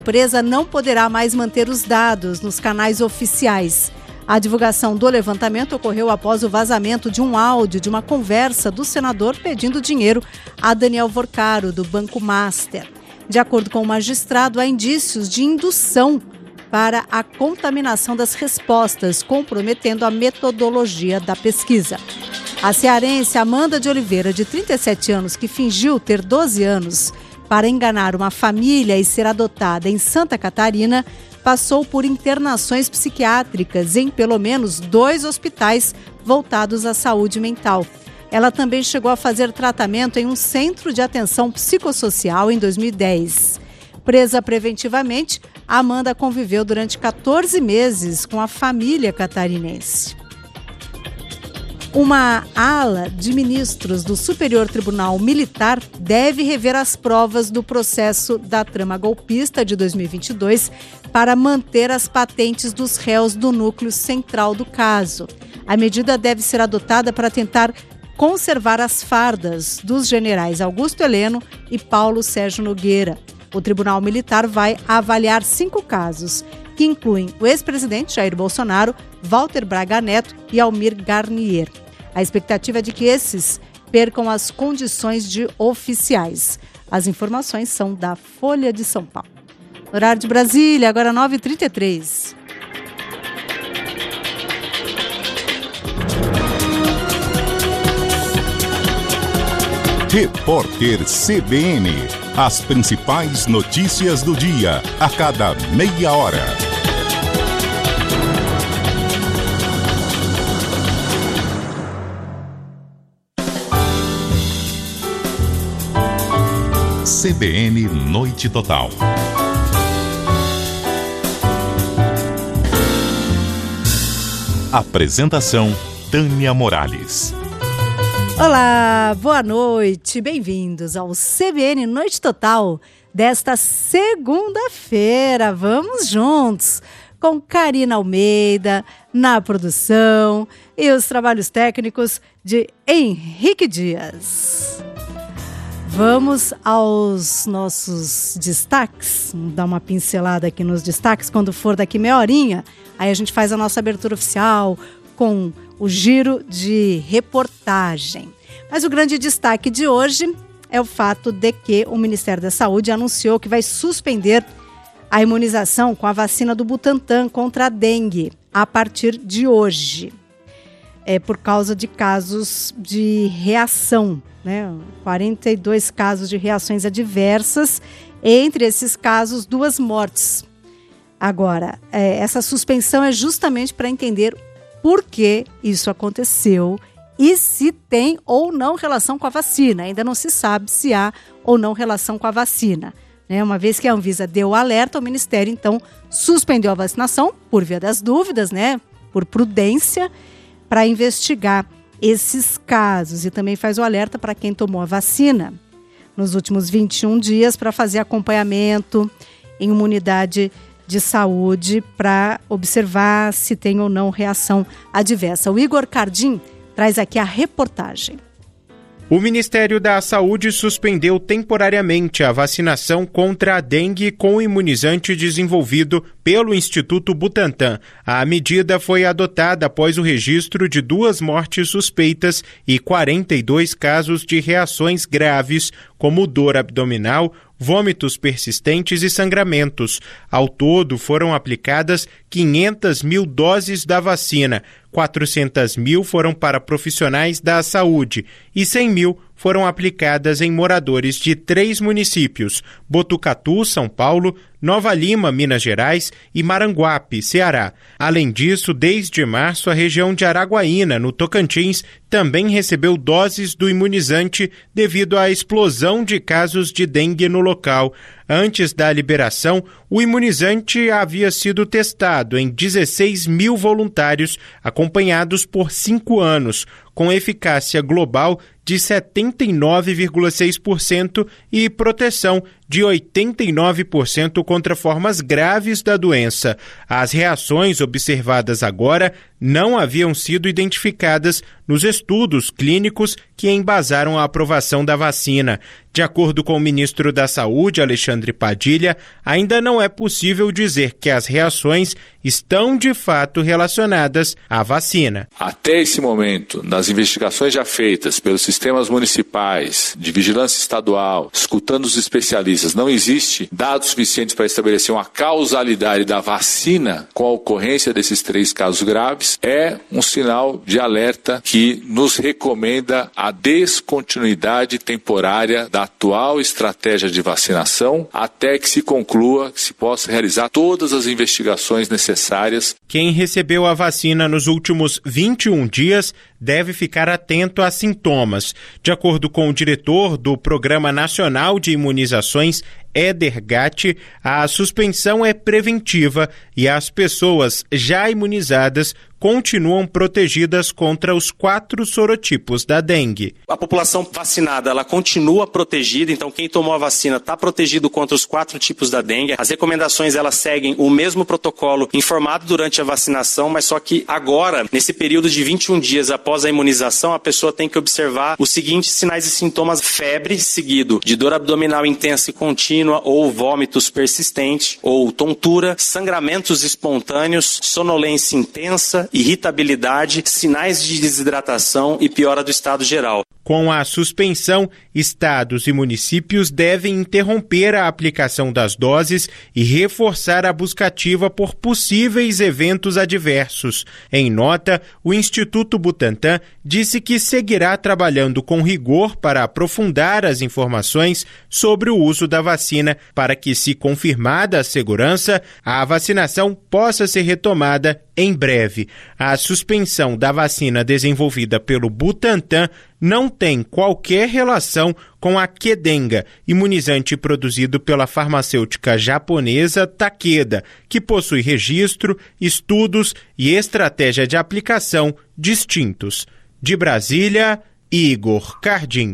A empresa não poderá mais manter os dados nos canais oficiais. A divulgação do levantamento ocorreu após o vazamento de um áudio de uma conversa do senador pedindo dinheiro a Daniel Vorcaro, do Banco Master. De acordo com o magistrado, há indícios de indução para a contaminação das respostas, comprometendo a metodologia da pesquisa. A cearense Amanda de Oliveira, de 37 anos, que fingiu ter 12 anos para enganar uma família e ser adotada em Santa Catarina, passou por internações psiquiátricas em pelo menos 2 hospitais voltados à saúde mental. Ela também chegou a fazer tratamento em um centro de atenção psicossocial em 2010. Presa preventivamente, Amanda conviveu durante 14 meses com a família catarinense. Uma ala de ministros do Superior Tribunal Militar deve rever as provas do processo da trama golpista de 2022 para manter as patentes dos réus do núcleo central do caso. A medida deve ser adotada para tentar conservar as fardas dos generais Augusto Heleno e Paulo Sérgio Nogueira. O Tribunal Militar vai avaliar 5 casos, que incluem o ex-presidente Jair Bolsonaro, Walter Braga Neto e Almir Garnier. A expectativa é de que esses percam as condições de oficiais. As informações são da Folha de São Paulo. Horário de Brasília, agora 9h33. Repórter CBN. As principais notícias do dia, a cada meia hora. CBN Noite Total. Apresentação: Tânia Morales. Olá, boa noite, bem-vindos ao CBN Noite Total desta segunda-feira. Vamos juntos com Karina Almeida na produção e os trabalhos técnicos de Henrique Dias. Vamos aos nossos destaques, vamos dar uma pincelada aqui nos destaques quando for daqui meia horinha. Aí a gente faz a nossa abertura oficial com o giro de reportagem. Mas o grande destaque de hoje é o fato de que o Ministério da Saúde anunciou que vai suspender a imunização com a vacina do Butantan contra a dengue a partir de hoje. Por causa de casos de reação, né? 42 casos de reações adversas, entre esses casos 2 mortes. Agora, essa suspensão é justamente para entender por que isso aconteceu e se tem ou não relação com a vacina. Ainda não se sabe se há ou não relação com a vacina, né? Uma vez que a Anvisa deu o alerta, o Ministério, então, suspendeu a vacinação por via das dúvidas, né? Por prudência, para investigar esses casos. E também faz o alerta para quem tomou a vacina nos últimos 21 dias para fazer acompanhamento em uma unidade de saúde para observar se tem ou não reação adversa. O Igor Cardim traz aqui a reportagem. O Ministério da Saúde suspendeu temporariamente a vacinação contra a dengue com o imunizante desenvolvido pelo Instituto Butantan. A medida foi adotada após o registro de 2 mortes suspeitas e 42 casos de reações graves, como dor abdominal, vômitos persistentes e sangramentos. Ao todo, foram aplicadas 500 mil doses da vacina, 400 mil foram para profissionais da saúde e 100 mil foram aplicadas em moradores de 3 municípios: Botucatu, São Paulo, Nova Lima, Minas Gerais e Maranguape, Ceará. Além disso, desde março, a região de Araguaína, no Tocantins, também recebeu doses do imunizante devido à explosão de casos de dengue no local. Antes da liberação, o imunizante havia sido testado em 16 mil voluntários, acompanhados por 5 anos, com eficácia global de 79,6% e proteção de 89% contra formas graves da doença. As reações observadas agora não haviam sido identificadas nos estudos clínicos que embasaram a aprovação da vacina. De acordo com o ministro da Saúde, Alexandre Padilha, ainda não é possível dizer que as reações estão de fato relacionadas à vacina. Até esse momento, nas investigações já feitas pelos sistemas municipais, de vigilância estadual, escutando os especialistas, não existe dados suficientes para estabelecer uma causalidade da vacina com a ocorrência desses 3 casos graves. É um sinal de alerta que nos recomenda a descontinuidade temporária da atual estratégia de vacinação até que se conclua, que se possa realizar todas as investigações necessárias. Quem recebeu a vacina nos últimos 21 dias deve ficar atento a sintomas. De acordo com o diretor do Programa Nacional de Imunizações, Éder Gatti, a suspensão é preventiva e as pessoas já imunizadas continuam protegidas contra os 4 sorotipos da dengue. A população vacinada, ela continua protegida, então quem tomou a vacina está protegido contra os 4 tipos da dengue. As recomendações, elas seguem o mesmo protocolo informado durante a vacinação, mas só que agora, nesse período de 21 dias após a imunização, a pessoa tem que observar os seguintes sinais e sintomas: febre, seguido de dor abdominal intensa e contínua, ou vômitos persistentes, ou tontura, sangramentos espontâneos, sonolência intensa, irritabilidade, sinais de desidratação e piora do estado geral. Com a suspensão, estados e municípios devem interromper a aplicação das doses e reforçar a busca ativa por possíveis eventos adversos. Em nota, o Instituto Butantan disse que seguirá trabalhando com rigor para aprofundar as informações sobre o uso da vacina para que, se confirmada a segurança, a vacinação possa ser retomada em breve. A suspensão da vacina desenvolvida pelo Butantan não tem qualquer relação com a Qdenga, imunizante produzido pela farmacêutica japonesa Takeda, que possui registro, estudos e estratégia de aplicação distintos. De Brasília, Igor Cardim.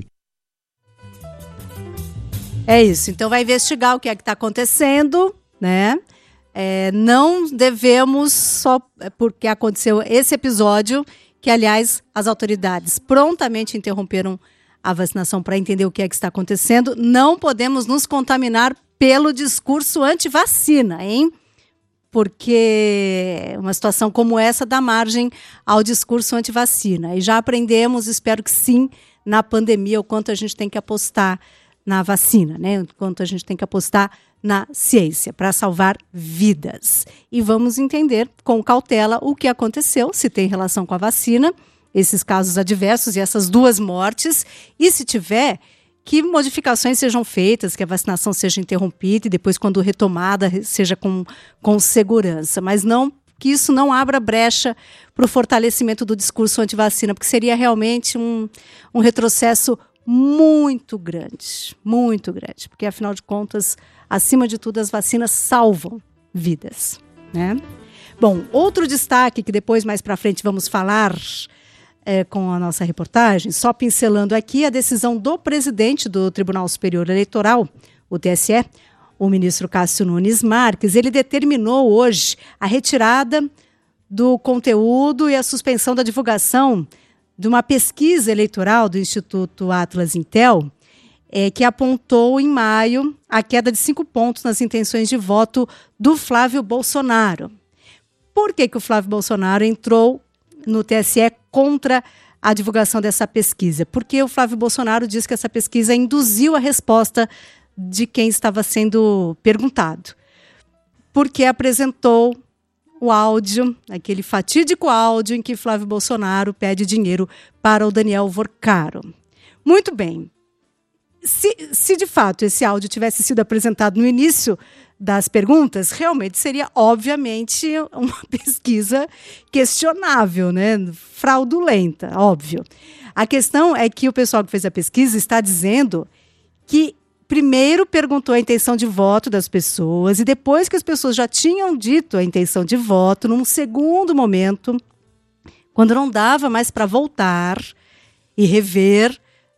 É isso, então vai investigar o que é que está acontecendo, né? Não devemos, só porque aconteceu esse episódio, que, aliás, as autoridades prontamente interromperam a vacinação para entender o que é que está acontecendo, não podemos nos contaminar pelo discurso anti-vacina, hein? Porque uma situação como essa dá margem ao discurso anti-vacina. E já aprendemos, espero que sim, na pandemia, o quanto a gente tem que apostar na vacina, né? O quanto a gente tem que apostar na ciência para salvar vidas. E vamos entender com cautela o que aconteceu, se tem relação com a vacina, esses casos adversos e essas 2 mortes, e se tiver, que modificações sejam feitas, que a vacinação seja interrompida e depois, quando retomada, seja com segurança. Mas não que isso não abra brecha para o fortalecimento do discurso anti-vacina, porque seria realmente um retrocesso muito grande, porque, afinal de contas, acima de tudo, as vacinas salvam vidas, né? Bom, outro destaque que depois, mais para frente, vamos falar com a nossa reportagem, só pincelando aqui a decisão do presidente do Tribunal Superior Eleitoral, o TSE, o ministro Cássio Nunes Marques. Ele determinou hoje a retirada do conteúdo e a suspensão da divulgação de uma pesquisa eleitoral do Instituto Atlas Intel, que apontou em maio a queda de 5 pontos nas intenções de voto do Flávio Bolsonaro. Por que o Flávio Bolsonaro entrou no TSE contra a divulgação dessa pesquisa? Porque o Flávio Bolsonaro diz que essa pesquisa induziu a resposta de quem estava sendo perguntado. Porque apresentou o áudio, aquele fatídico áudio em que Flávio Bolsonaro pede dinheiro para o Daniel Vorcaro. Muito bem. Se de fato esse áudio tivesse sido apresentado no início das perguntas, realmente seria, obviamente, uma pesquisa questionável, né? Fraudulenta, óbvio. A questão é que o pessoal que fez a pesquisa está dizendo que primeiro perguntou a intenção de voto das pessoas e depois que as pessoas já tinham dito a intenção de voto, num segundo momento, quando não dava mais para voltar e rever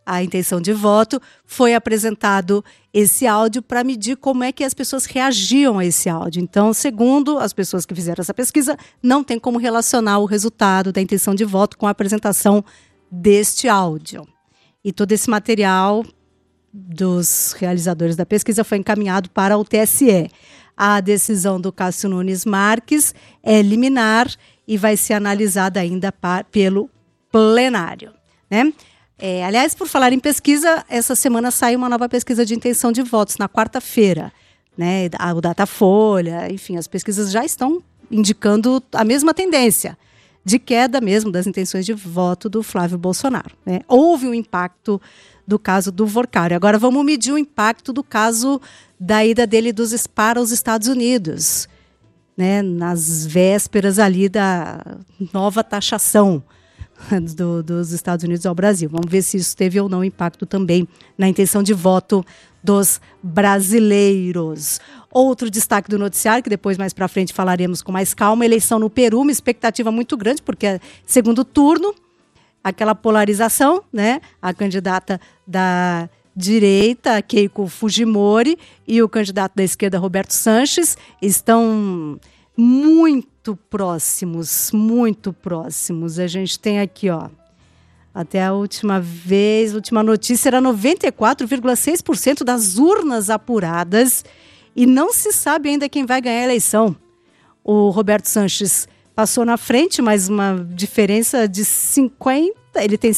a intenção de voto, foi apresentado esse áudio para medir como é que as pessoas reagiam a esse áudio. Então, segundo as pessoas que fizeram essa pesquisa, não tem como relacionar o resultado da intenção de voto com a apresentação deste áudio. E todo esse material dos realizadores da pesquisa foi encaminhado para o TSE. A decisão do Cássio Nunes Marques é liminar e vai ser analisada ainda pelo plenário, né? Aliás, por falar em pesquisa, essa semana sai uma nova pesquisa de intenção de votos, na quarta-feira, né? O Datafolha, enfim, as pesquisas já estão indicando a mesma tendência de queda mesmo das intenções de voto do Flávio Bolsonaro, né? Houve um impacto do caso do Workário. Agora vamos medir o impacto do caso da ida dele para os Estados Unidos, né? Nas vésperas ali da nova taxação dos Estados Unidos ao Brasil. Vamos ver se isso teve ou não impacto também na intenção de voto dos brasileiros. Outro destaque do noticiário, que depois mais para frente falaremos com mais calma, eleição no Peru, uma expectativa muito grande, porque é segundo turno, aquela polarização, né? A candidata da direita, Keiko Fujimori, e o candidato da esquerda, Roberto Sanches, estão muito próximos. A gente tem aqui, até a última notícia era 94,6% das urnas apuradas e não se sabe ainda quem vai ganhar a eleição. O Roberto Sanches passou na frente, mas uma diferença de 50%, ele tem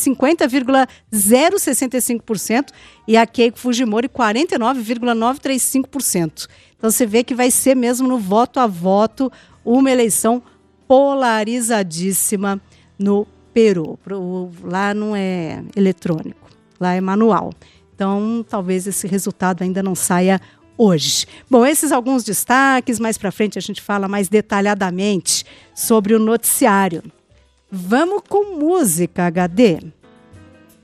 50,065% e a Keiko Fujimori 49,935%. Então você vê que vai ser mesmo no voto a voto uma eleição polarizadíssima no Peru. Lá não é eletrônico, lá é manual. Então talvez esse resultado ainda não saia hoje. Bom, esses alguns destaques, mais para frente a gente fala mais detalhadamente sobre o noticiário. Vamos com música, HD.